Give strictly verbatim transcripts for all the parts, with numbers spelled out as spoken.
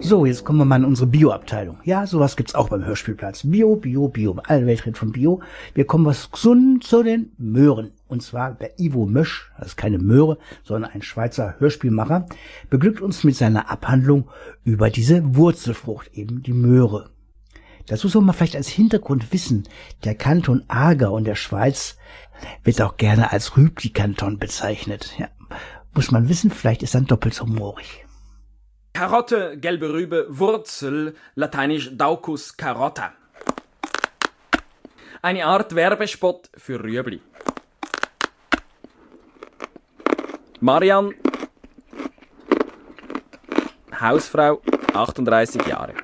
So, jetzt kommen wir mal in unsere Bio-Abteilung. Ja, sowas gibt's auch beim Hörspielplatz. Bio, Bio, Bio. Alle Welt redet von Bio. Wir kommen was gesund zu den Möhren. Und zwar der Ivo Mösch, das ist keine Möhre, sondern ein Schweizer Hörspielmacher, beglückt uns mit seiner Abhandlung über diese Wurzelfrucht, eben die Möhre. Dazu soll man vielleicht als Hintergrund wissen, der Kanton Aargau in der Schweiz wird auch gerne als Rübli-Kanton bezeichnet. Ja, muss man wissen, vielleicht ist dann doppelt so humorig. Karotte, gelbe Rübe, Wurzel, lateinisch Daucus carota. Eine Art Werbespot für Rüebli. Marianne, Hausfrau, achtunddreißig Jahre.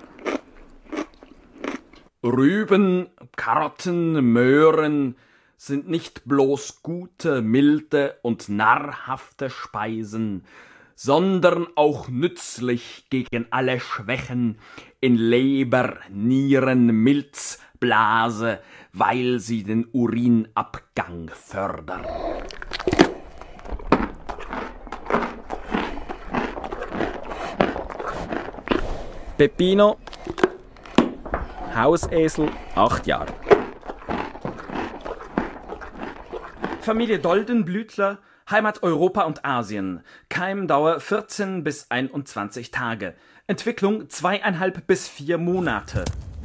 Rüben, Karotten, Möhren sind nicht bloß gute, milde und nahrhafte Speisen, sondern auch nützlich gegen alle Schwächen in Leber, Nieren, Milz, Blase, weil sie den Urinabgang fördern. Peppino, Hausesel, acht Jahre. Familie Doldenblütler, Heimat Europa und Asien. Keimdauer vierzehn bis einundzwanzig Tage. Entwicklung zweieinhalb bis vier Monate.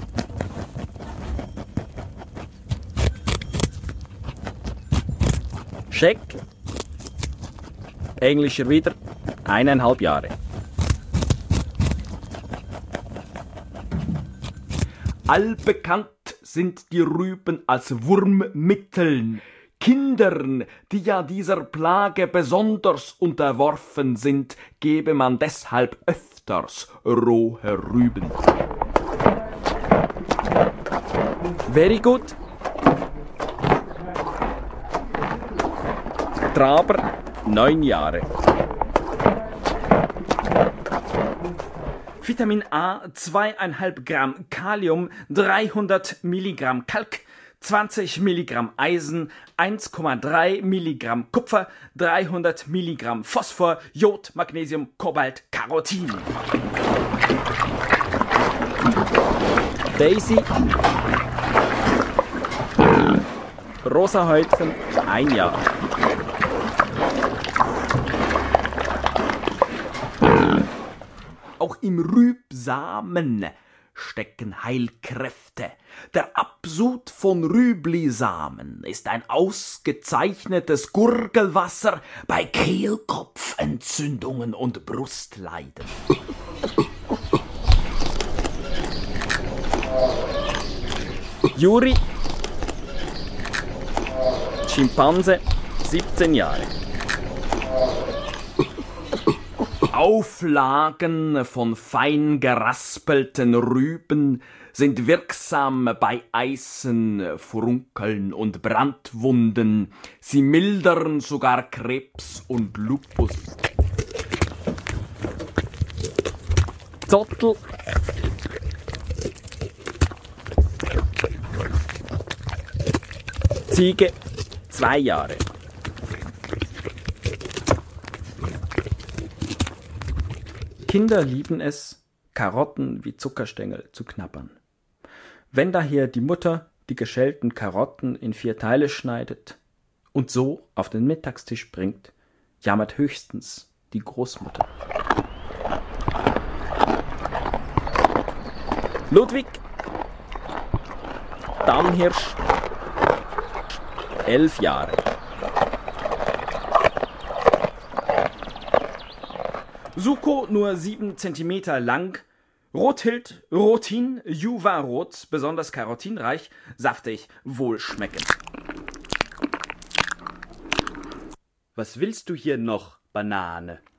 Scheck, englischer wieder, eineinhalb Jahre. Allbekannt sind die Rüben als Wurmmitteln. Kindern, die ja dieser Plage besonders unterworfen sind, gebe man deshalb öfters rohe Rüben. Very good. Traber, neun Jahre. Vitamin A, zweieinhalb Gramm Kalium, dreihundert Milligramm Kalk, zwanzig Milligramm Eisen, eins Komma drei Milligramm Kupfer, dreihundert Milligramm Phosphor, Jod, Magnesium, Kobalt, Carotin. Daisy, rosa Häutchen, ein Jahr. Auch im Rübsamen stecken Heilkräfte. Der Absud von Rüblisamen ist ein ausgezeichnetes Gurgelwasser bei Kehlkopfentzündungen und Brustleiden. Juri, Schimpanse, siebzehn Jahre. Auflagen von fein geraspelten Rüben sind wirksam bei Eisen, Furunkeln und Brandwunden. Sie mildern sogar Krebs und Lupus. Zottel, Ziege, zwei Jahre. Kinder lieben es, Karotten wie Zuckerstängel zu knabbern. Wenn daher die Mutter die geschälten Karotten in vier Teile schneidet und so auf den Mittagstisch bringt, jammert höchstens die Großmutter. Ludwig, Damhirsch, elf Jahre. Suko nur sieben Zentimeter lang, Rothild, Rotin, Juvarot, besonders karotinreich, saftig, wohlschmeckend. Was willst du hier noch, Banane?